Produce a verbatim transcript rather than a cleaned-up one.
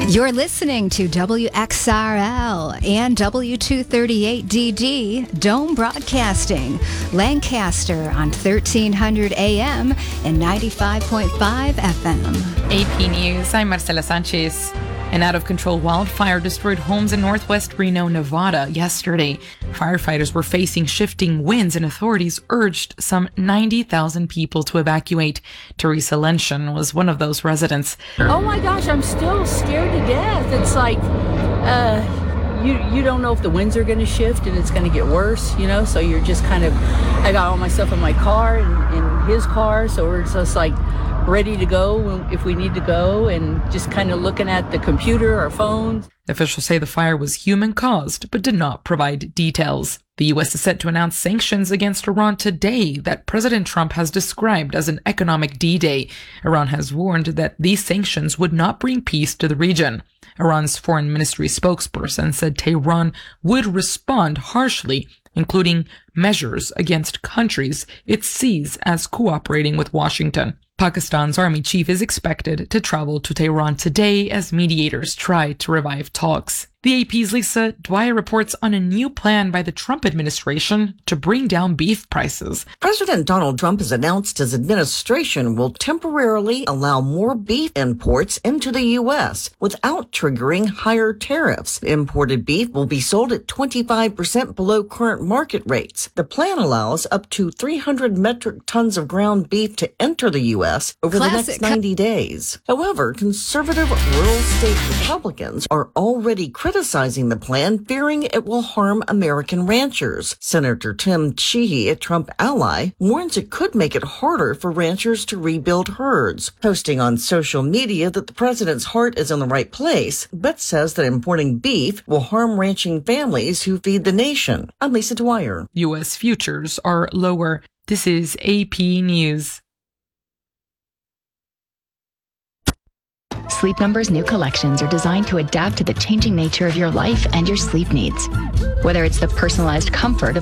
You're listening to W X R L and W two thirty-eight D D, Dome Broadcasting, Lancaster on thirteen hundred A M and ninety-five point five F M. A P News, I'm Marcela Sanchez. An out-of-control wildfire destroyed homes in northwest Reno, Nevada yesterday. Firefighters were facing shifting winds and authorities urged some ninety thousand people to evacuate. Teresa Lenshin was one of those residents. Oh my gosh, I'm still scared to death. It's like, uh, you you don't know if the winds are going to shift and it's going to get worse, you know? So you're just kind of, I got all my stuff in my car and in his car, so we're just like, ready to go if we need to go, and just kind of looking at the computer or phones. Officials say the fire was human-caused, but did not provide details. The U S is set to announce sanctions against Iran today that President Trump has described as an economic D-Day. Iran has warned that these sanctions would not bring peace to the region. Iran's foreign ministry spokesperson said Tehran would respond harshly, including measures against countries it sees as cooperating with Washington. Pakistan's army chief is expected to travel to Tehran today as mediators try to revive talks. The A P's Lisa Dwyer reports on a new plan by the Trump administration to bring down beef prices. President Donald Trump has announced his administration will temporarily allow more beef imports into the U S without triggering higher tariffs. Imported beef will be sold at twenty-five percent below current market rates. The plan allows up to three hundred metric tons of ground beef to enter the U S over Classic. the next ninety days. However, conservative rural state Republicans are already criticizing the plan, fearing it will harm American ranchers. Senator Tim Sheehy, a Trump ally, warns it could make it harder for ranchers to rebuild herds. Posting on social media that the president's heart is in the right place, but says that importing beef will harm ranching families who feed the nation. I'm Lisa Dwyer. U S futures are lower. This is A P News. Sleep Number's new collections are designed to adapt to the changing nature of your life and your sleep needs. Whether it's the personalized comfort of